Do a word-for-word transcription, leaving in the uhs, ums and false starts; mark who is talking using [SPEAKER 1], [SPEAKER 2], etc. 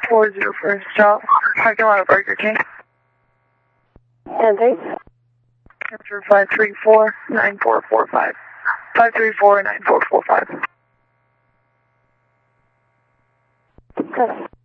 [SPEAKER 1] four zero first stop, parking lot of Burger King.
[SPEAKER 2] ten three.
[SPEAKER 1] Answer five three four nine four four five. five three four nine four four five.
[SPEAKER 2] Good.